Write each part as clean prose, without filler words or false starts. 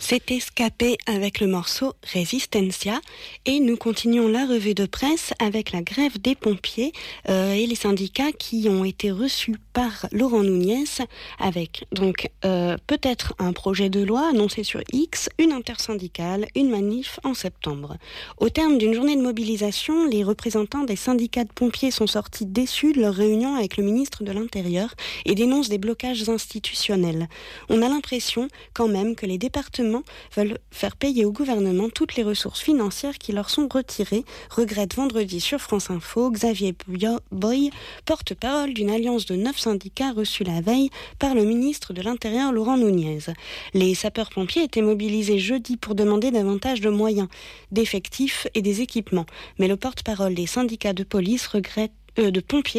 C'était Scapé avec le morceau Resistencia et nous continuons la revue de presse avec la grève des pompiers et les syndicats qui ont été reçus par Laurent Nunez avec donc peut-être un projet de loi annoncé sur X, une intersyndicale, une manif en septembre. Au terme d'une journée de mobilisation, les représentants des syndicats de pompiers sont sortis déçus de leur réunion avec le ministre de l'Intérieur et dénoncent des blocages institutionnels. On a l'impression quand même que les départements veulent faire payer au gouvernement toutes les ressources financières qui leur sont retirées, regrette vendredi sur France Info Xavier Boy, porte-parole d'une alliance de 9 syndicats reçus la veille par le ministre de l'Intérieur Laurent Nunez. Les sapeurs-pompiers étaient mobilisés jeudi pour demander davantage de moyens, d'effectifs et des équipements. Mais le porte-parole des syndicats de police regrette mais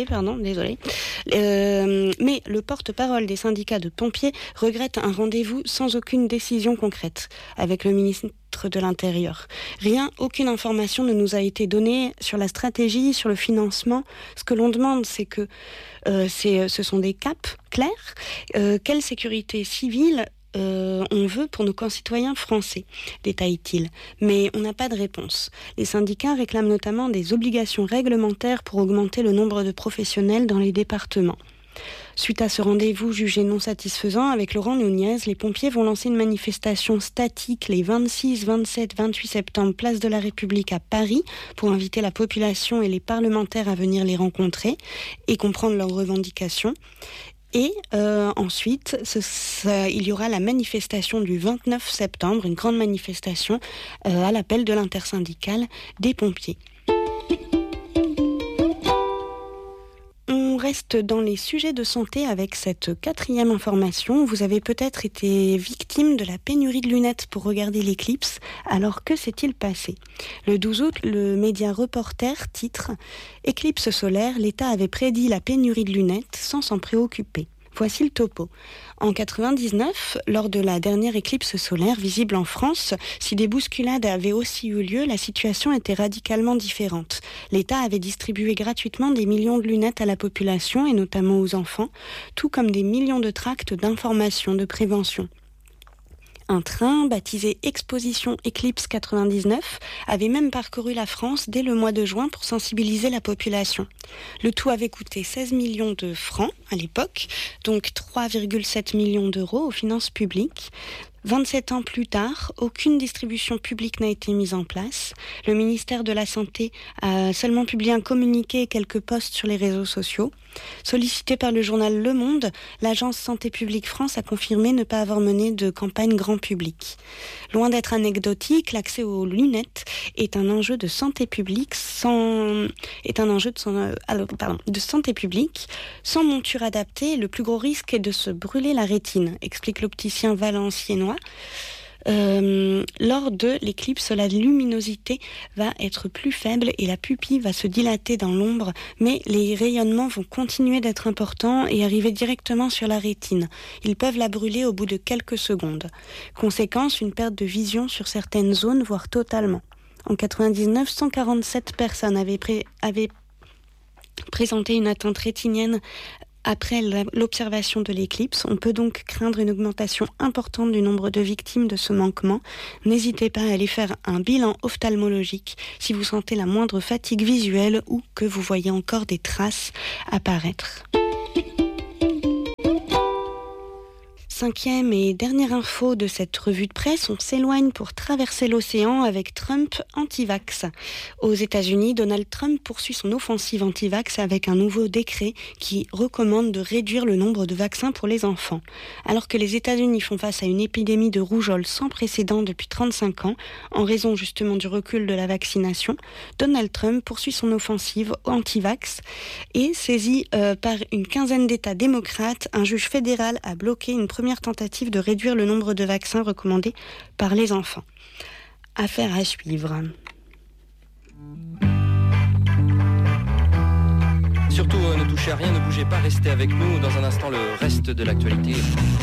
le porte-parole des syndicats de pompiers regrette un rendez-vous sans aucune décision concrète avec le ministre de l'Intérieur. Aucune information ne nous a été donnée sur la stratégie, sur le financement. Ce que l'on demande, c'est que ce sont des caps clairs. Quelle sécurité civile on veut pour nos concitoyens français, détaille-t-il. Mais on n'a pas de réponse. Les syndicats réclament notamment des obligations réglementaires pour augmenter le nombre de professionnels dans les départements. Suite à ce rendez-vous jugé non satisfaisant avec Laurent Nunez, les pompiers vont lancer une manifestation statique les 26, 27, 28 septembre, place de la République à Paris, pour inviter la population et les parlementaires à venir les rencontrer et comprendre leurs revendications. Et ensuite, il y aura la manifestation du 29 septembre, une grande manifestation à l'appel de l'intersyndicale des pompiers. On reste dans les sujets de santé avec cette 4e information. Vous avez peut-être été victime de la pénurie de lunettes pour regarder l'éclipse. Alors que s'est-il passé ? Le 12 août, le média Reporter titre « Éclipse solaire, l'État avait prédit la pénurie de lunettes sans s'en préoccuper ». Voici le topo. En 99, lors de la dernière éclipse solaire visible en France, si des bousculades avaient aussi eu lieu, la situation était radicalement différente. L'État avait distribué gratuitement des millions de lunettes à la population et notamment aux enfants, tout comme des millions de tracts d'information, de prévention. Un train, baptisé Exposition Eclipse 99, avait même parcouru la France dès le mois de juin pour sensibiliser la population. Le tout avait coûté 16 millions de francs à l'époque, donc 3,7 millions d'euros aux finances publiques. 27 ans plus tard, aucune distribution publique n'a été mise en place. Le ministère de la Santé a seulement publié un communiqué et quelques posts sur les réseaux sociaux. Sollicité par le journal Le Monde, l'agence Santé publique France a confirmé ne pas avoir mené de campagne grand public. Loin d'être anecdotique, l'accès aux lunettes est un enjeu de santé publique sans monture adaptée. Le plus gros risque est de se brûler la rétine, explique l'opticien valenciennois. Lors de l'éclipse, la luminosité va être plus faible et la pupille va se dilater dans l'ombre, mais les rayonnements vont continuer d'être importants et arriver directement sur la rétine. Ils peuvent la brûler au bout de quelques secondes. Conséquence, une perte de vision sur certaines zones, voire totalement. En 99, 147 personnes avaient présenté une atteinte rétinienne après l'observation de l'éclipse. On peut donc craindre une augmentation importante du nombre de victimes de ce manquement. N'hésitez pas à aller faire un bilan ophtalmologique si vous sentez la moindre fatigue visuelle ou que vous voyez encore des traces apparaître. 5e et dernière info de cette revue de presse, on s'éloigne pour traverser l'océan avec Trump anti-vax. Aux États-Unis, Donald Trump poursuit son offensive anti-vax avec un nouveau décret qui recommande de réduire le nombre de vaccins pour les enfants. Alors que les États-Unis font face à une épidémie de rougeole sans précédent depuis 35 ans, en raison justement du recul de la vaccination, Donald Trump poursuit son offensive anti-vax et saisi par une quinzaine d'États démocrates, un juge fédéral a bloqué une première tentative de réduire le nombre de vaccins recommandés par les enfants. Affaire à suivre. Surtout, ne touchez à rien, ne bougez pas, restez avec nous. Dans un instant, le reste de l'actualité.